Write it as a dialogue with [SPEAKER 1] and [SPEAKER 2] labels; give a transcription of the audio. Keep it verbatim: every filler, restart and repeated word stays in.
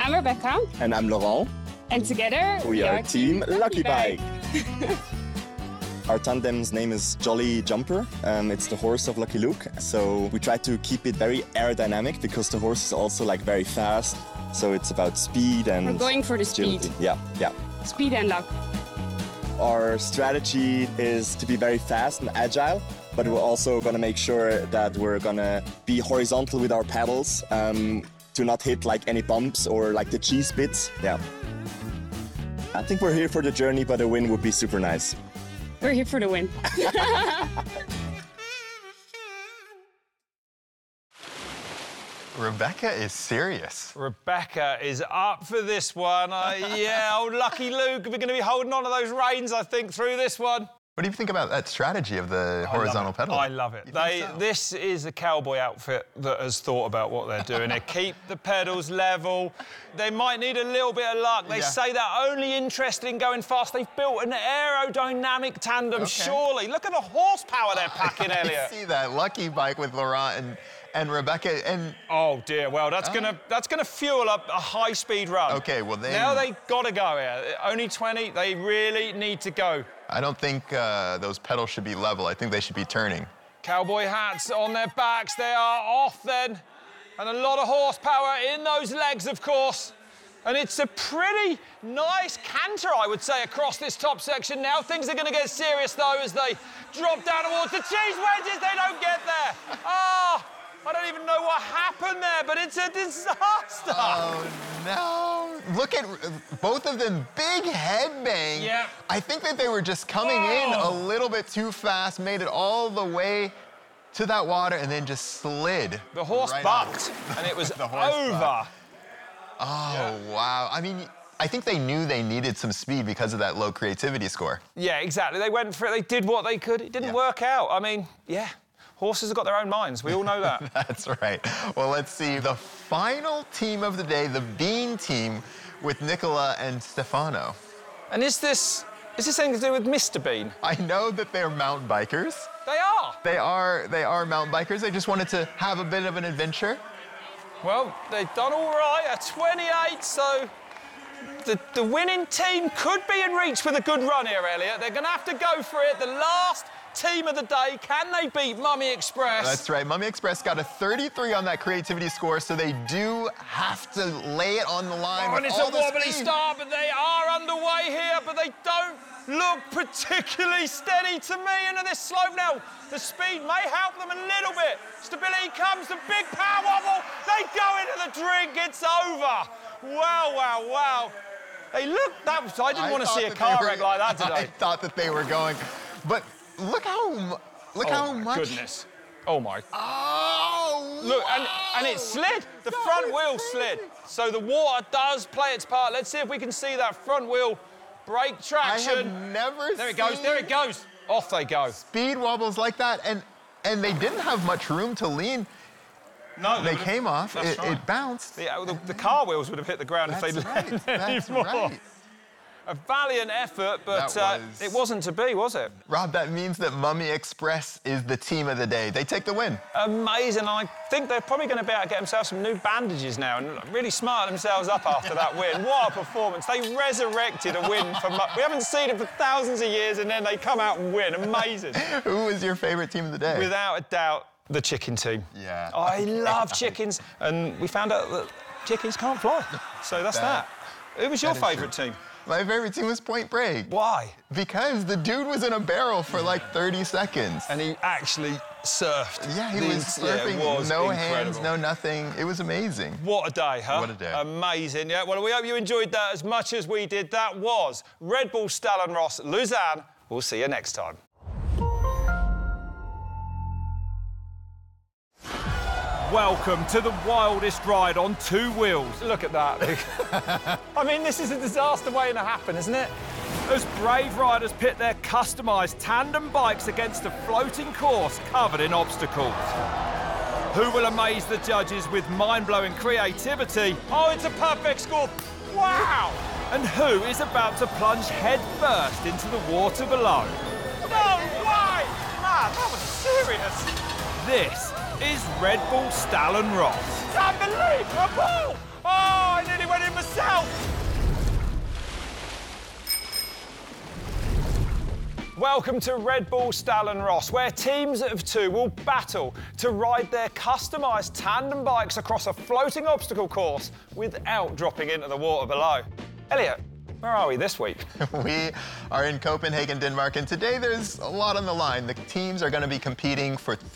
[SPEAKER 1] I'm Rebecca.
[SPEAKER 2] And I'm Laurent.
[SPEAKER 1] And together
[SPEAKER 2] we, we are, are Team Lucky, Lucky Bike. Bike. Our tandem's name is Jolly Jumper. Um, it's the horse of Lucky Luke. So we try to keep it very aerodynamic because the horse is also like very fast. So it's about speed and
[SPEAKER 1] We're going for the agility.
[SPEAKER 2] Speed. Yeah, yeah.
[SPEAKER 1] Speed and luck.
[SPEAKER 2] Our strategy is to be very fast and agile, but we're also going to make sure that we're going to be horizontal with our pedals um, to not hit like any bumps or like the cheese bits. Yeah. I think we're here for the journey, but a win would be super nice.
[SPEAKER 1] We're here for the win.
[SPEAKER 3] Rebecca is serious.
[SPEAKER 4] Rebecca is up for this one. Uh, yeah, old Lucky Luke, we're going to be holding on to those reins, I think, through this one.
[SPEAKER 3] What do you think about that strategy of the I horizontal pedal?
[SPEAKER 4] I love it. They, so? This is a cowboy outfit that has thought about what they're doing. They keep the pedals level. They might need a little bit of luck. They yeah. say they're only interested in going fast. They've built an aerodynamic tandem, okay. surely. Look at the horsepower they're packing, Elliot.
[SPEAKER 3] I see that Lucky Bike with Laurent and, and Rebecca and...
[SPEAKER 4] Oh, dear. Well, that's oh. going that's gonna fuel up a high-speed run.
[SPEAKER 3] OK, well, then...
[SPEAKER 4] Now they've got to go here. Only twenty. They really need to go.
[SPEAKER 3] I don't think uh, those pedals should be level. I think they should be turning.
[SPEAKER 4] Cowboy hats on their backs. They are off then. And a lot of horsepower in those legs, of course. And it's a pretty nice canter, I would say, across this top section now. Things are going to get serious, though, as they drop down towards the cheese wedges. They don't get there. Ah! Oh, I don't even know what happened there, but it's a disaster.
[SPEAKER 3] Oh, no. Look at both of them, big headbang.
[SPEAKER 4] Yeah.
[SPEAKER 3] I think that they were just coming oh. in a little bit too fast, made it all the way to that water, and then just slid.
[SPEAKER 4] The horse right bucked, and it was over. Bucked.
[SPEAKER 3] Oh, yeah. Wow. I mean, I think they knew they needed some speed because of that low creativity score.
[SPEAKER 4] Yeah, exactly. They went for it. They did what they could. It didn't yeah. work out. I mean, yeah. Horses have got their own minds. We all know that.
[SPEAKER 3] That's right. Well, let's see the final team of the day, the Bean team, with Nicola and Stefano.
[SPEAKER 4] And is this is this anything to do with Mister Bean?
[SPEAKER 3] I know that they're mountain bikers.
[SPEAKER 4] They are.
[SPEAKER 3] They are. They are mountain bikers. They just wanted to have a bit of an adventure.
[SPEAKER 4] Well, they've done all right at twenty-eight, so the, the winning team could be in reach with a good run here, Elliot. They're going to have to go for it. The last team of the day. Can they beat Mummy Express?
[SPEAKER 3] That's right. Mummy Express got a thirty-three on that creativity score, so they do have to lay it on the line.
[SPEAKER 4] Oh,
[SPEAKER 3] with
[SPEAKER 4] and it's
[SPEAKER 3] all
[SPEAKER 4] a wobbly
[SPEAKER 3] speed.
[SPEAKER 4] start, but they are underway here, but they don't look particularly steady to me. And at this slope now, the speed may help them a little bit. Stability comes, the big power wobble. They go into the drink. It's over. Wow, wow, wow. They look that was, I didn't I want to see a car were, wreck like that today.
[SPEAKER 3] I thought that they were going, but look how look
[SPEAKER 4] oh
[SPEAKER 3] how
[SPEAKER 4] my
[SPEAKER 3] much.
[SPEAKER 4] Goodness. Oh my.
[SPEAKER 3] Oh.
[SPEAKER 4] Look, and, and it slid. The that front wheel slid. So the water does play its part. Let's see if we can see that front wheel brake traction.
[SPEAKER 3] I have never
[SPEAKER 4] There it goes. There it goes. Off they go.
[SPEAKER 3] Speed wobbles like that, and and they didn't have much room to lean.
[SPEAKER 4] No,
[SPEAKER 3] they came off. It,
[SPEAKER 4] right.
[SPEAKER 3] it bounced.
[SPEAKER 4] The, the, the car wheels would have hit the ground
[SPEAKER 3] That's
[SPEAKER 4] if they'd
[SPEAKER 3] right.
[SPEAKER 4] landed
[SPEAKER 3] That's
[SPEAKER 4] anymore.
[SPEAKER 3] Right.
[SPEAKER 4] A valiant effort, but
[SPEAKER 3] was...
[SPEAKER 4] uh, it wasn't to be, was it?
[SPEAKER 3] Rob, that means that Mummy Express is the team of the day. They take the win.
[SPEAKER 4] Amazing. I think they're probably going to be able to get themselves some new bandages now and really smart themselves up after that win. What a performance. They resurrected a win from... We haven't seen it for thousands of years, and then they come out and win. Amazing.
[SPEAKER 3] Who was your favourite team of the day?
[SPEAKER 4] Without a doubt, the chicken team.
[SPEAKER 3] Yeah.
[SPEAKER 4] I love chickens. And we found out that chickens can't fly. So that's that. that. Who was your favourite team?
[SPEAKER 3] My favourite team was Point Break.
[SPEAKER 4] Why?
[SPEAKER 3] Because the dude was in a barrel for like thirty seconds.
[SPEAKER 4] And he actually surfed.
[SPEAKER 3] Yeah, he
[SPEAKER 4] the,
[SPEAKER 3] was surfing.
[SPEAKER 4] Yeah, was
[SPEAKER 3] no
[SPEAKER 4] incredible.
[SPEAKER 3] hands, no nothing. It was amazing.
[SPEAKER 4] What a day, huh?
[SPEAKER 3] What a day.
[SPEAKER 4] Amazing. Yeah, well, we hope you enjoyed that as much as we did. That was Red Bull Stallenross Lausanne. We'll see you next time. Welcome to the wildest ride on two wheels. Look at that. I mean, this is a disaster waiting to happen, isn't it? As brave riders pit their customised tandem bikes against a floating course covered in obstacles. Who will amaze the judges with mind-blowing creativity? Oh, it's a perfect score. Wow! And who is about to plunge headfirst into the water below? No way! Man, that was serious. This is Red Bull Stallenross. Unbelievable! Oh, I nearly went in for Welcome to Red Bull Stallenross, where teams of two will battle to ride their customised tandem bikes across a floating obstacle course without dropping into the water below. Elliot, where are we this week?
[SPEAKER 3] We are in Copenhagen, Denmark, and today there's a lot on the line. The teams are going to be competing for